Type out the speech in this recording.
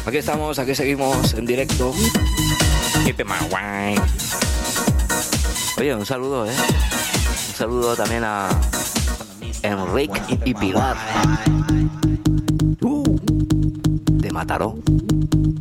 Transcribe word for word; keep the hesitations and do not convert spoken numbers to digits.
Aquí estamos, aquí seguimos en directo. Keep my wine. Oye, un saludo, ¿eh? Un saludo también a Enrique y Pilar. Uh, de Mataró.